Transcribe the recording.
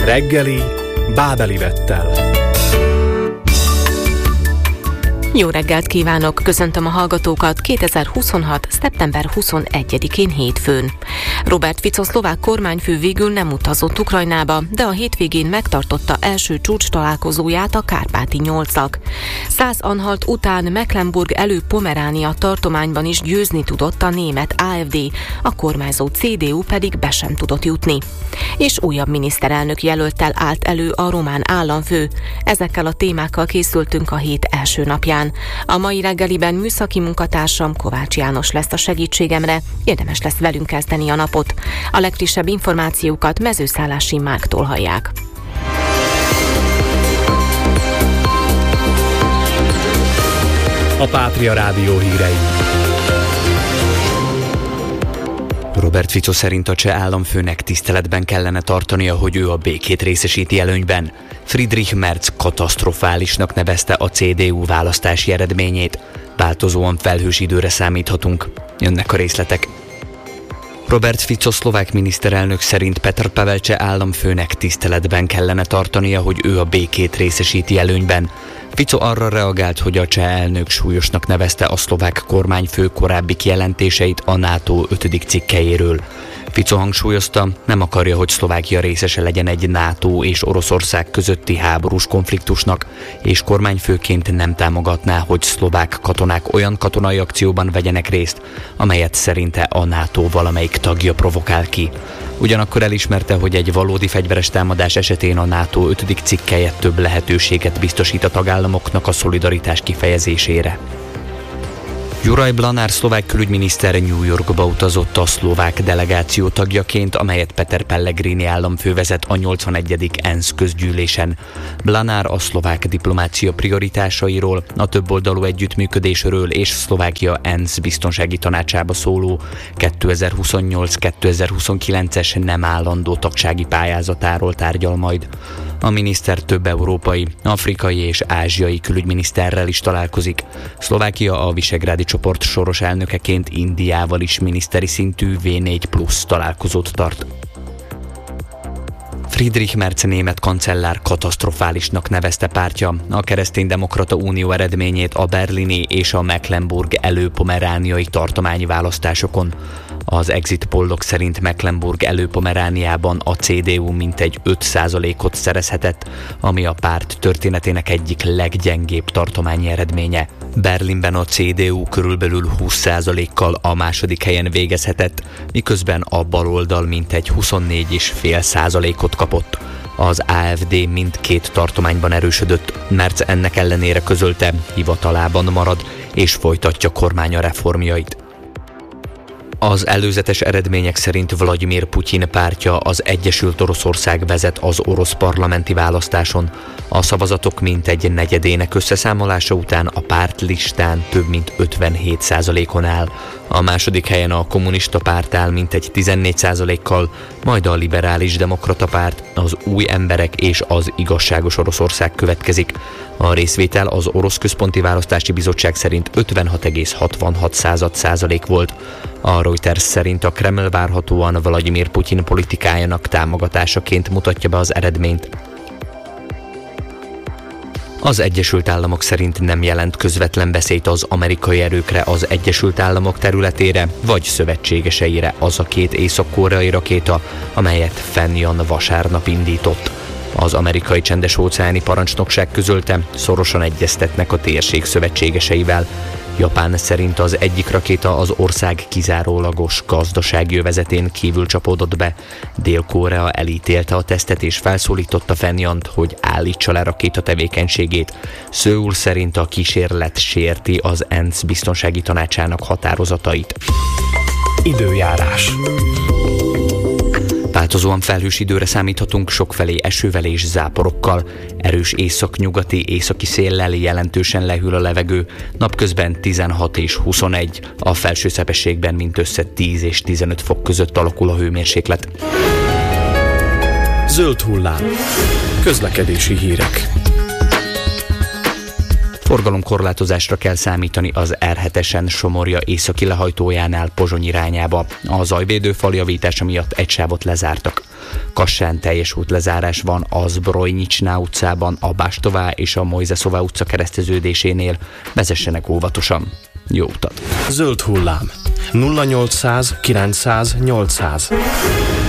Reggeli Bábeli Vettel. Jó reggelt kívánok, köszöntöm a hallgatókat 2026. szeptember 21-én hétfőn. Robert Fico szlovák kormányfő végül nem utazott Ukrajnába, de a hétvégén megtartotta első csúcs találkozóját a Kárpáti nyolcak. 100 anhalt után Mecklenburg-Elő-Pomeránia tartományban is győzni tudott a német AfD, a kormányzó CDU pedig be sem tudott jutni. És újabb miniszterelnök jelölttel állt elő a román államfő. Ezekkel a témákkal készültünk a hét első napján. A mai reggeliben műszaki munkatársam Kovács János lesz a segítségemre, érdemes lesz velünk kezdeni a napot. A legfrissebb információkat Mezőszállási Márktól hallják. A Pátria Rádió hírei. Robert Fico szerint a cseh államfőnek tiszteletben kellene tartania, hogy ő a békét részesíti előnyben. Friedrich Merz katasztrofálisnak nevezte a CDU választási eredményét. Változóan felhős időre számíthatunk. Jönnek a részletek. Robert Fico szlovák miniszterelnök szerint Petr Pavel cseh államfőnek tiszteletben kellene tartania, hogy ő a békét részesíti előnyben. Fico arra reagált, hogy a cseh elnök súlyosnak nevezte a szlovák kormányfő korábbi kijelentéseit a NATO 5. cikkelyéről. Fico hangsúlyozta, nem akarja, hogy Szlovákia részese legyen egy NATO és Oroszország közötti háborús konfliktusnak, és kormányfőként nem támogatná, hogy szlovák katonák olyan katonai akcióban vegyenek részt, amelyet szerinte a NATO valamelyik tagja provokál ki. Ugyanakkor elismerte, hogy egy valódi fegyveres támadás esetén a NATO 5. cikkelye több lehetőséget biztosít a tagállamoknak a szolidaritás kifejezésére. Juraj Blanár szlovák külügyminiszter New Yorkba utazott a szlovák delegáció tagjaként, amelyet Peter Pellegrini államfő vezet a 81. ENSZ közgyűlésen. Blanár a szlovák diplomácia prioritásairól, a többoldalú együttműködésről és Szlovákia ENSZ biztonsági tanácsába szóló 2028-2029-es nem állandó tagsági pályázatáról tárgyal majd. A miniszter több európai, afrikai és ázsiai külügyminiszterrel is találkozik. Szlovákia a Visegrádi csoport soros elnökeként Indiával is miniszteri szintű V4+ találkozót tart. Friedrich Merz német kancellár katasztrofálisnak nevezte pártja a Kereszténydemokrata Unió eredményét a berlini és a Mecklenburg-Elő-Pomerániai tartományi választásokon. Az exit pollok szerint Mecklenburg-Elő-Pomerániában a CDU mintegy 5%-ot szerezhetett, ami a párt történetének egyik leggyengébb tartományi eredménye. Berlinben a CDU körülbelül 20%-kal a második helyen végezhetett, miközben a baloldal mintegy 24,5%-ot kapott. Az AfD mindkét tartományban erősödött, Merz ennek ellenére közölte, hivatalában marad és folytatja kormánya reformjait. Az előzetes eredmények szerint Vladimir Putyin pártja, az Egyesült Oroszország vezet az orosz parlamenti választáson. A szavazatok mintegy negyedének összeszámolása után a párt listán több mint 57%-on áll. A második helyen a kommunista párt áll mintegy 14%-kal, majd a liberális demokrata párt, az Új Emberek és az Igazságos Oroszország következik. A részvétel az Orosz Központi Választási Bizottság szerint 56,66% volt. A Reuters szerint a Kreml várhatóan Vladimir Putyin politikájának támogatásaként mutatja be az eredményt. Az Egyesült Államok szerint nem jelent közvetlen veszélyt az amerikai erőkre az Egyesült Államok területére, vagy szövetségeseire az a két észak-koreai rakéta, amelyet Pyongyang vasárnap indított. Az amerikai csendes-óceáni parancsnokság közölte, szorosan egyeztetnek a térség szövetségeseivel. Japán szerint az egyik rakéta az ország kizárólagos gazdasági övezetén kívül csapódott be. Dél-Korea elítélte a tesztet és felszólította Pyongyangt, hogy állítsa le rakéta tevékenységét. Szöul szerint a kísérlet sérti az ENSZ biztonsági tanácsának határozatait. Időjárás. Változóan felhős időre számíthatunk, sokfelé esővel és záporokkal. Erős északnyugati, északi széllel jelentősen lehűl a levegő, napközben 16 és 21, a felsőszepességben mindössze 10 és 15 fok között alakul a hőmérséklet. Zöld hullám. Közlekedési hírek. Forgalomkorlátozásra kell számítani az R7-esen Somorja északi lehajtójánál Pozsony irányába. A zajvédőfal javítása miatt egy sávot lezártak. Kassán teljes útlezárás van a Zbrojnicsná utcában, a Bástová és a Mojzeszová utca kereszteződésénél. Vezessenek óvatosan. Jó utat! Zöld hullám. 0800 900 800.